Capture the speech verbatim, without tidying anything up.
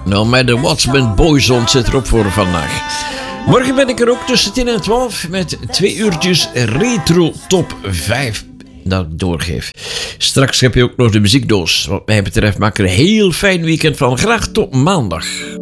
No Matter What met Boyzone zit erop voor vandaag. Morgen ben ik er ook tussen tien en twaalf met twee uurtjes retro top vijf dat ik doorgeef. Straks heb je ook nog de muziekdoos. Wat mij betreft maak er een heel fijn weekend van. Graag tot maandag.